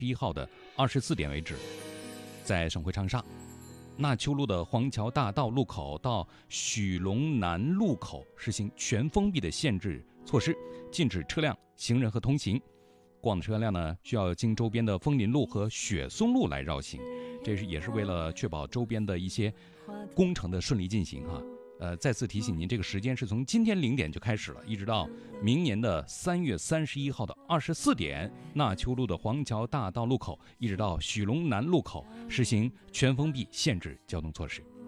31号的24点为止，在省会长沙，纳秋路的黄桥大道路口到许龙南路口实行全封闭的限制措施，禁止车辆、行人和通行。过往的车辆呢，需要经周边的枫林路和雪松路来绕行，这也是为了确保周边的一些工程的顺利进行哈。再次提醒您，这个时间是从今天0点就开始了，一直到明年的3月31号的24点，纳秋路的黄桥大道路口一直到许龙南路口实行全封闭限制交通措施。